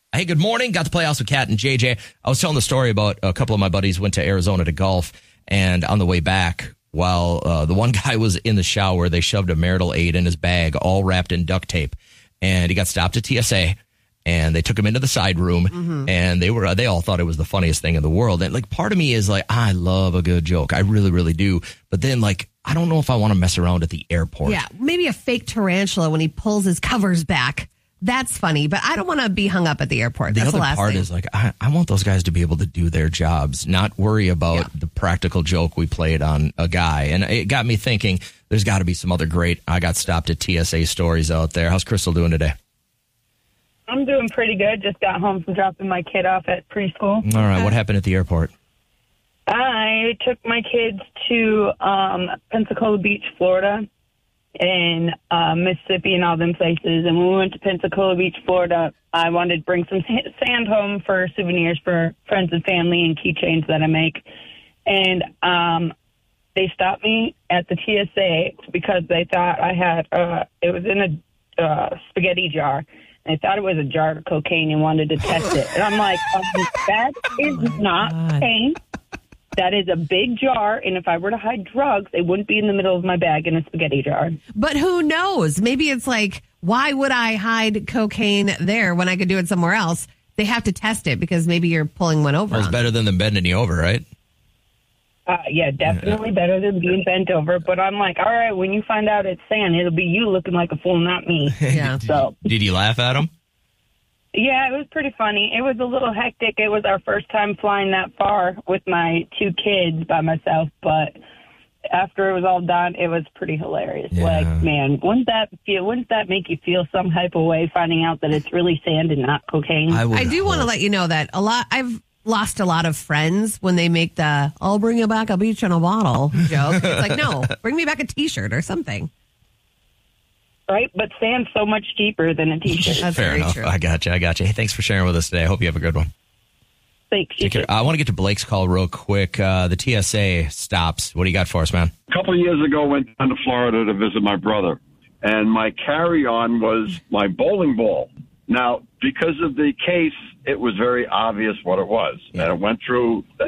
Hey, good morning. Got to play house with Kat and JJ. I was telling the story about a couple of my buddies went to Arizona to golf, and on the way back, while the one guy was in the shower, they shoved a marital aid in his bag, all wrapped in duct tape, and he got stopped at TSA, and they took him into the side room, and they all thought it was the funniest thing in the world. And like, part of me is like, I love a good joke. I really, really do. But then, like, I don't know if I want to mess around at the airport. Yeah, maybe a fake tarantula when he pulls his covers back. That's funny, but I don't want to be hung up at the airport. That's the the other last part thing. is like, I want those guys to be able to do their jobs, not worry about the practical joke we played on a guy. And it got me thinking, there's got to be some other great I got stopped at TSA stories out there. How's Crystal doing today? I'm doing pretty good. Just got home from dropping my kid off at preschool. All right. What happened at the airport? I took my kids to Pensacola Beach, Florida, and Mississippi and all them places. And when we went to Pensacola Beach, Florida, I wanted to bring some sand home for souvenirs for friends and family and keychains that I make. And they stopped me at the TSA because they thought I had, it was in a spaghetti jar. And they thought it was a jar of cocaine and wanted to test it. And I'm like, that is not cocaine. That is a big jar, and if I were to hide drugs, they wouldn't be in the middle of my bag in a spaghetti jar. But who knows? Maybe it's like, why would I hide cocaine there when I could do it somewhere else? They have to test it because maybe you're pulling one over. Well, it's better than them bending you over, right? Yeah, definitely better than being bent over. But I'm like, all right, when you find out it's sand, it'll be you looking like a fool, not me. Yeah. So, Did you laugh at them? yeah, it was pretty funny. It was a little hectic. It was our first time flying that far with my two kids by myself, but after it was all done, it was pretty hilarious. Yeah. Like, man, wouldn't that make you feel some type of way finding out that it's really sand and not cocaine? I do want to let you know that I've lost a lot of friends when they make the "I'll bring you back a beach in a bottle" joke. It's like, no, bring me back a T-shirt or something. Right? But sand's so much cheaper than a T-shirt. That's Fair very enough. true. I got you. Hey, thanks for sharing with us today. I hope you have a good one. Thanks. Take care. I want to get to Blake's call real quick. The TSA stops. What do you got for us, man? A couple of years ago, I went down to Florida to visit my brother, and my carry-on was my bowling ball. Now, because of the case, it was very obvious what it was. And it went through